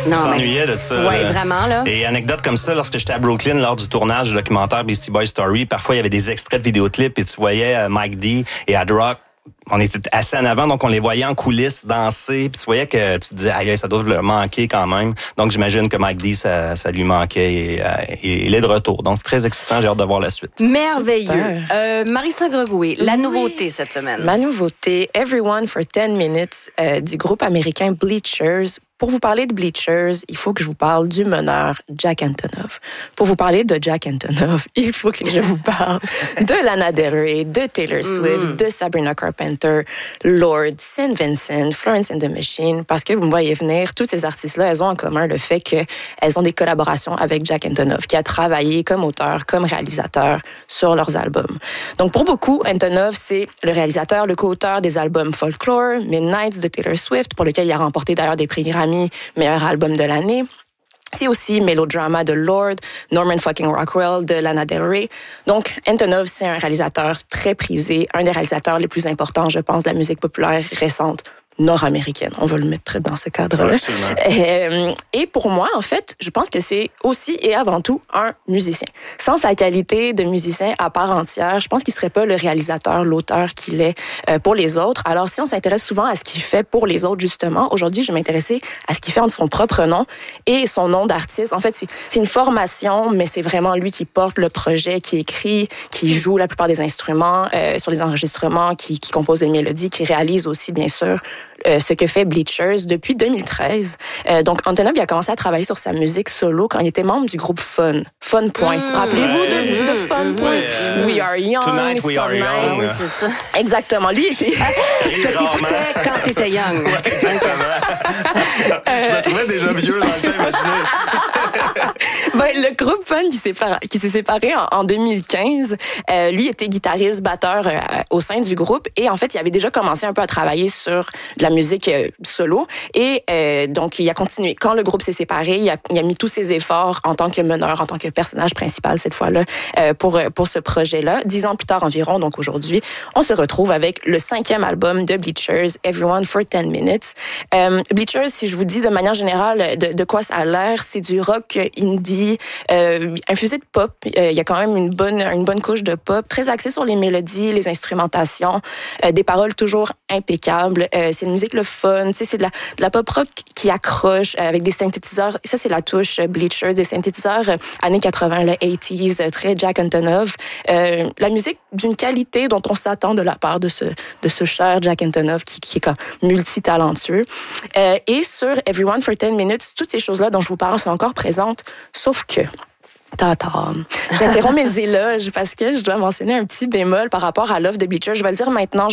Non, s'ennuyait de ça. Oui, vraiment, là. Et anecdote comme ça, lorsque j'étais à Brooklyn lors du tournage du documentaire Beastie Boys Story, parfois il y avait des extraits de vidéoclips et tu voyais Mike D et Ad Rock. On était assez en avant, donc on les voyait en coulisses danser, puis tu voyais que tu te disais, aïe, ça doit leur manquer quand même. Donc j'imagine que Mike D, ça lui manquait et il est de retour. Donc c'est très excitant, j'ai hâte de voir la suite. Merveilleux. Marissa Gregoué, la nouveauté cette semaine. Ma nouveauté, Everyone for 10 Minutes du groupe américain Bleachers. Pour vous parler de Bleachers, il faut que je vous parle du meneur Jack Antonoff. Pour vous parler de Jack Antonoff, il faut que je vous parle de Lana Del Rey, de Taylor Swift, de Sabrina Carpenter, Lorde, Saint Vincent, Florence and the Machine, parce que vous me voyez venir, toutes ces artistes-là, elles ont en commun le fait qu'elles ont des collaborations avec Jack Antonoff, qui a travaillé comme auteur, comme réalisateur sur leurs albums. Donc pour beaucoup, Antonoff, c'est le réalisateur, le co-auteur des albums Folklore, Midnights de Taylor Swift, pour lequel il a remporté d'ailleurs des prix Grammy, meilleur album de l'année. C'est aussi Melodrama de Lorde, Norman fucking Rockwell de Lana Del Rey. Donc, Antonoff, c'est un réalisateur très prisé, un des réalisateurs les plus importants, je pense, de la musique populaire récente nord-américaine. On va le mettre dans ce cadre-là. Et pour moi, en fait, je pense que c'est aussi et avant tout un musicien. Sans sa qualité de musicien à part entière, je pense qu'il serait pas le réalisateur, l'auteur qu'il est pour les autres. Alors, si on s'intéresse souvent à ce qu'il fait pour les autres, justement, aujourd'hui, je vais m'intéresser à ce qu'il fait en son propre nom et son nom d'artiste. En fait, c'est une formation, mais c'est vraiment lui qui porte le projet, qui écrit, qui joue la plupart des instruments sur les enregistrements, qui compose les mélodies, qui réalise aussi, bien sûr, ce que fait Bleachers depuis 2013. Donc, Antonoff, il a commencé à travailler sur sa musique solo quand il était membre du groupe Fun. Fun Point. Rappelez-vous de Fun Point? We are young, Tonight we are young. Oui, c'est ça. Exactement. Lui, il était... Que t'écoutais quand t'étais young. Je me trouvais déjà vieux dans le temps, imaginez. Le groupe Fun qui s'est séparé en 2015, lui était guitariste, batteur au sein du groupe et en fait, il avait déjà commencé un peu à travailler sur de la musique solo et donc il a continué. Quand le groupe s'est séparé, il a mis tous ses efforts en tant que meneur, en tant que personnage principal cette fois-là pour ce projet-là. 10 ans plus tard environ, donc aujourd'hui, on se retrouve avec le 5e album de Bleachers, Everyone for 10 Minutes. Bleachers, si je vous dis de manière générale de quoi ça a l'air, c'est du rock indie, infusé de pop. Il y a quand même une bonne couche de pop, très axée sur les mélodies, les instrumentations, des paroles toujours impeccables. C'est une musique le fun, tu sais, c'est de la pop rock qui accroche avec des synthétiseurs. Ça, c'est la touche Bleachers, des synthétiseurs années 80, le 80s, très Jack Antonoff. La musique d'une qualité dont on s'attend de la part de ce cher Jack Antonoff qui est comme multitalentueux. Et sur Everyone for 10 Minutes, toutes ces choses-là dont je vous parle sont encore présentes, sauf que j'interromps mes éloges parce que je dois mentionner un petit bémol par rapport à l'offre de Bleachers. Je vais le dire maintenant,